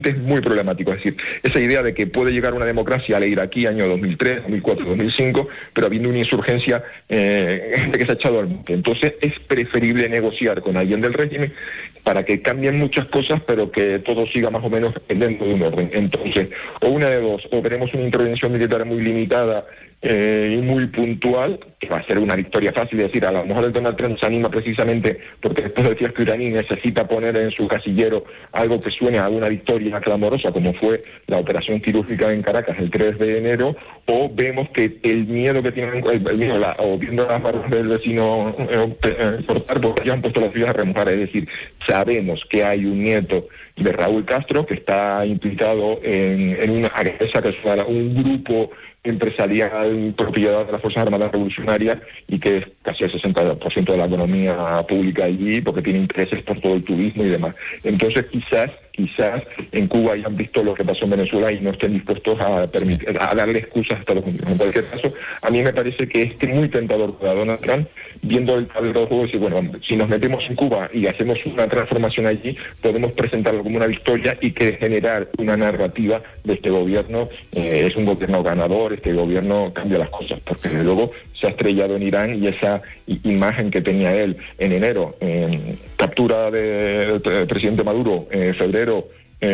es muy problemático. Es decir, esa idea de que puede llegar una democracia al iraquí año 2003, 2004, 2005, pero habiendo una insurgencia que se ha echado al monte. Entonces es preferible negociar con alguien del régimen para que cambien muchas cosas, pero que todo siga más o menos dentro de un orden. Entonces, o una de dos, o veremos una intervención militar muy limitada y muy puntual, que va a ser una victoria fácil, es decir, a lo mejor el Donald Trump se anima precisamente porque después del fiasco iraní necesita poner en su casillero algo que suene a una victoria clamorosa, como fue la operación quirúrgica en Caracas el 3 de enero, o vemos que el miedo que tienen, o viendo las barras del vecino cortar, porque ya han puesto las vías a remojar, es decir, sabemos que hay un nieto de Raúl Castro que está implicado en una agresa, que es un grupo empresarial propiedad de las Fuerzas Armadas Revolucionarias y que es casi el 60% de la economía pública allí, porque tiene intereses por todo el turismo y demás. Entonces quizás en Cuba hayan visto lo que pasó en Venezuela y no estén dispuestos a darle excusas a Estados Unidos. En cualquier caso, a mí me parece que es muy tentador para Donald Trump, viendo el tablero de juego, decir, bueno, si nos metemos en Cuba y hacemos una transformación allí, podemos presentarlo como una victoria y que generar una narrativa de este gobierno es un gobierno ganador, este gobierno cambia las cosas, porque desde luego se ha estrellado en Irán y esa imagen que tenía él en enero, captura del presidente Maduro, febrero,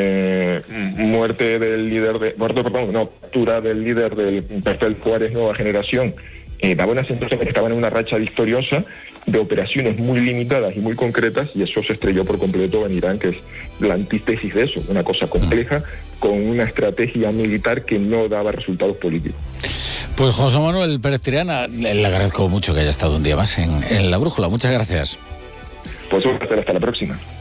captura del líder del cartel Juárez Nueva Generación, daba una sensación de que estaban en una racha victoriosa de operaciones muy limitadas y muy concretas, y eso se estrelló por completo en Irán, que es la antítesis de eso, una cosa compleja con una estrategia militar que no daba resultados políticos. Pues José Manuel Pérez Triana, le agradezco mucho que haya estado un día más en La Brújula. Muchas gracias. Pues un placer, hasta la próxima.